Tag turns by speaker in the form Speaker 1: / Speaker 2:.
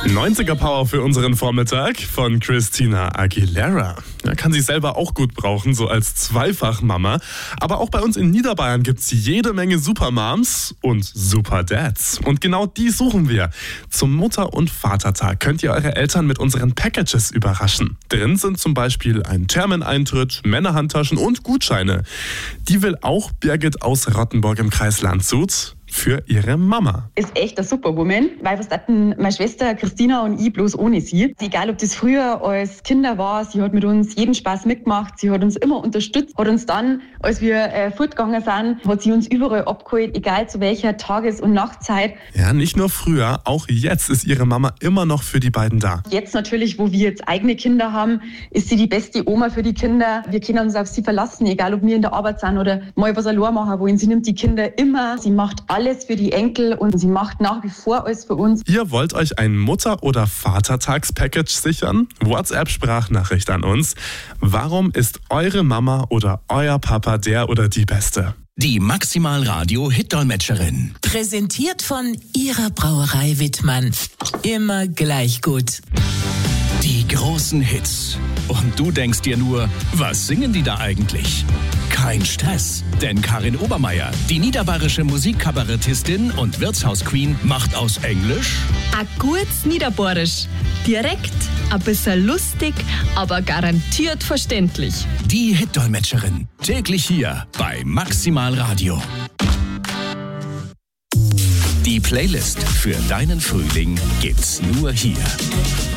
Speaker 1: 90er Power für unseren Vormittag von Christina Aguilera. Ja, kann sie selber auch gut brauchen, so als Zweifachmama. Aber auch bei uns in Niederbayern gibt's jede Menge Supermoms und Superdads. Und genau die suchen wir. Zum Mutter- und Vatertag könnt ihr eure Eltern mit unseren Packages überraschen. Drin sind zum Beispiel ein Thermeneintritt, Männerhandtaschen und Gutscheine. Die will auch Birgit aus Rottenburg im Kreis Landshut für ihre Mama.
Speaker 2: Ist echt ein Superwoman, weil was hatten meine Schwester Christina und ich bloß ohne sie. Egal, ob das früher als Kinder war, sie hat mit uns jeden Spaß mitgemacht, sie hat uns immer unterstützt, hat uns dann, als wir fortgegangen sind, hat sie uns überall abgeholt, egal zu welcher Tages- und Nachtzeit.
Speaker 1: Ja, nicht nur früher, auch jetzt ist ihre Mama immer noch für die beiden da.
Speaker 2: Jetzt natürlich, wo wir jetzt eigene Kinder haben, ist sie die beste Oma für die Kinder. Wir können uns auf sie verlassen, egal ob wir in der Arbeit sind oder mal was allein machen wollen. Sie nimmt die Kinder immer, sie macht alles für die Enkel und sie macht nach wie vor alles für uns.
Speaker 1: Ihr wollt euch ein Mutter- oder Vatertags-Package sichern? WhatsApp-Sprachnachricht an uns. Warum ist eure Mama oder euer Papa der oder die Beste?
Speaker 3: Die Maximal Radio Hit-Dolmetscherin.
Speaker 4: Präsentiert von Ihrer Brauerei Wittmann. Immer gleich gut.
Speaker 3: Die großen Hits. Und du denkst dir nur, was singen die da eigentlich? Kein Stress, denn Karin Obermeier, die niederbayerische Musikkabarettistin und Wirtshausqueen, macht aus Englisch
Speaker 5: a gutes Niederbayerisch. Direkt, ein bisschen lustig, aber garantiert verständlich.
Speaker 3: die Hit-Dolmetscherin. Täglich hier bei Maximal Radio. Die Playlist für deinen Frühling gibt's nur hier.